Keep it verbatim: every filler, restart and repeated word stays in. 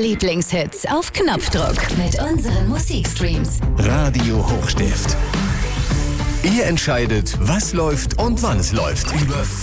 Lieblingshits auf Knopfdruck mit unseren Musikstreams. Radio Hochstift. Ihr entscheidet, was läuft und wann es läuft. Über